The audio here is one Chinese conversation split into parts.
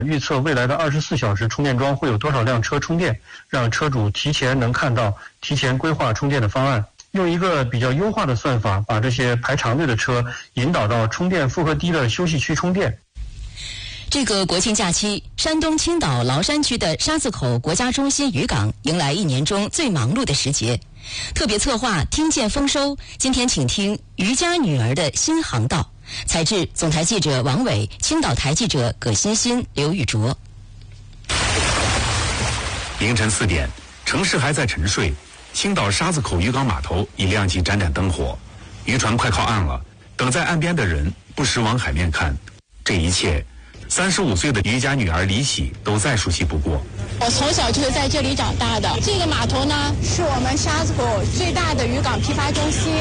预测未来的24小时充电桩会有多少辆车充电，让车主提前能看到，提前规划充电的方案。用一个比较优化的算法，把这些排长队的车引导到充电负荷低的休息区充电。 这个国庆假期，山东青岛崂山区的沙子口国家中心渔港迎来一年中最忙碌的时节。特别策划听见丰收，今天请听渔家女儿的新航道。采制总台记者王伟，青岛台记者葛欣欣、刘玉卓。 凌晨4点，城市还在沉睡，青岛沙子口渔港码头已亮起盏盏灯火，渔船快靠岸了，等在岸边的人不时往海面看。这一切，35岁的渔家女儿李喜都再熟悉不过。 我从小就是在这里长大的。这个码头呢，是我们沙子口最大的渔港批发中心。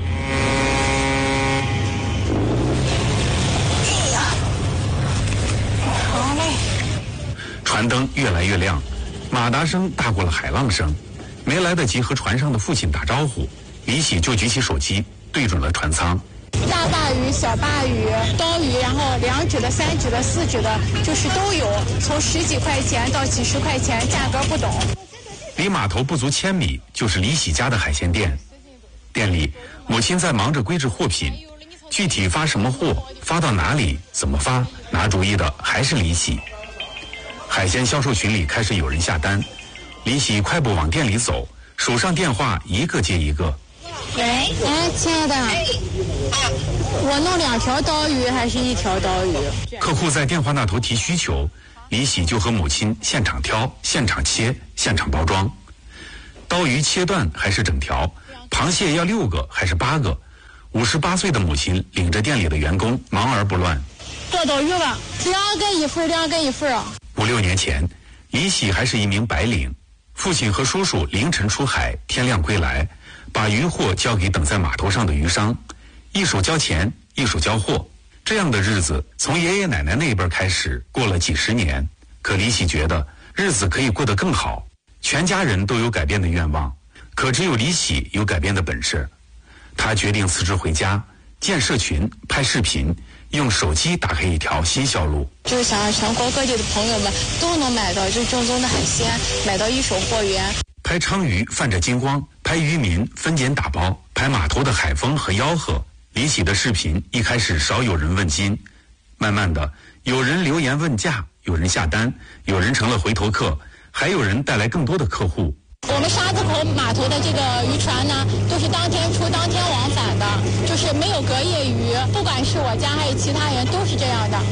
好嘞。 船灯越来越亮，马达声大过了海浪声。没来得及和船上的父亲打招呼，李喜就举起手机对准了船舱。 大鲅鱼、小鲅鱼、刀鱼，然后2指的、3指的、4指的，就是都有，从10几块钱到几十块钱，价格不等。 离码头不足1000米就是李喜家的海鲜店，店里母亲在忙着归置货品，具体发什么货、发到哪里、怎么发，拿主意的还是李喜。海鲜销售群里开始有人下单，李喜快步往店里走，手上电话一个接一个。 喂，哎，亲爱的，我弄2条刀鱼还是1条刀鱼？ 客户在电话那头提需求，李喜就和母亲现场挑、现场切、现场包装。刀鱼切断还是整条？螃蟹要6个还是8个？58岁的母亲领着店里的员工忙而不乱。 做刀鱼吧，2个一份，2个一份啊。 5、6年前，李喜还是一名白领，父亲和叔叔凌晨出海，天亮归来，把渔货交给等在码头上的渔商，一手交钱，一手交货。这样的日子从爷爷奶奶那一辈开始过了几十年，可李喜觉得日子可以过得更好。全家人都有改变的愿望，可只有李喜有改变的本事。他决定辞职回家，建社群，拍视频，用手机打开一条新销路。 就是想让全国各地的朋友们都能买到就正宗的海鲜，买到一手货源。 拍鲳鱼泛着金光，拍渔民分拣打包，拍码头的海风和吆喝。李喜的视频一开始少有人问津，慢慢的有人留言问价，有人下单，有人成了回头客，还有人带来更多的客户。 我们沙子口码头的这个渔船呢，都是当天出当天往返的，就是没有隔夜鱼，不管是我家还是其他人都是这样的。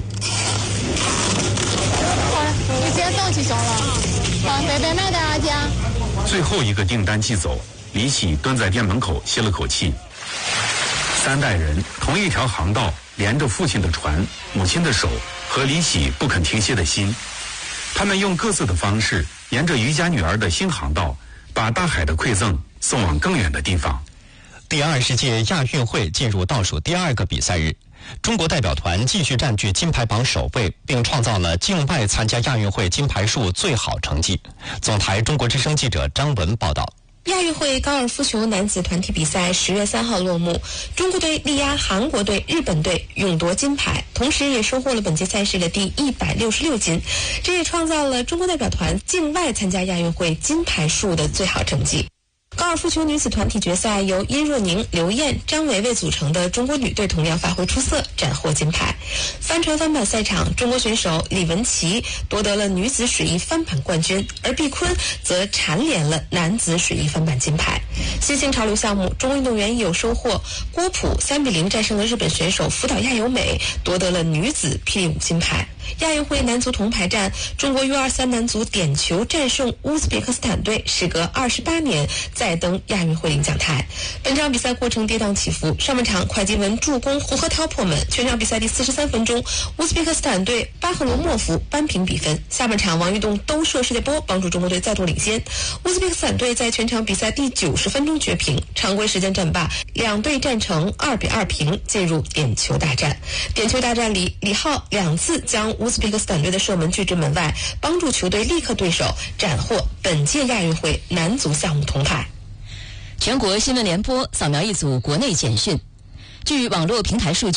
好了，就直接送去行了。好，北北卖点啊，姐。 最后一个订单寄走，李喜蹲在店门口歇了口气。3代人同一条航道，连着父亲的船、母亲的手和李喜不肯停歇的心。他们用各自的方式，沿着渔家女儿的新航道，把大海的馈赠送往更远的地方。 第20届亚运会进入倒数第2个比赛日，中国代表团继续占据金牌榜首位，并创造了境外参加亚运会金牌数最好成绩。总台中国之声记者张文报道。 亚运会高尔夫球男子团体比赛10月3号落幕，中国队力压韩国队、日本队，勇夺金牌，同时也收获了本届赛事的第166金，这也创造了中国代表团境外参加亚运会金牌数的最好成绩。高尔夫球女子团体决赛由殷若宁、刘燕、张维维组成的中国女队同样发挥出色，斩获金牌。帆船翻板赛场，中国选手李文琪夺得了女子水翼翻板冠军，而毕坤则蝉联了男子水翼翻板金牌。新兴潮流项目，中国运动员也有收获，郭璞3-0战胜了日本选手福岛亚由美，夺得了女子霹雳舞金牌。亚运会男足铜牌战，中国U23男足点球战胜乌兹别克斯坦队，时隔28年再登亚运会领奖台。本场比赛过程跌宕起伏，上半场会稽文助攻，胡赫涛破门。全场比赛第43分钟，乌兹别克斯坦队巴赫罗莫夫扳平比分。下半场王玉栋兜射世界波，帮助中国队再度领先。乌兹别克斯坦队在全场比赛第90分钟绝平，常规时间战罢，两队战成2-2平，进入点球大战。点球大战里，李浩2次将乌兹别克斯坦队的射门拒之门外，帮助球队力克对手，斩获本届亚运会男足项目铜牌。 全国新闻联播扫描一组国内简讯。据网络平台数据，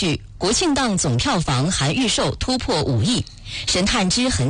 国庆档总票房含预售突破5亿，《神探之痕》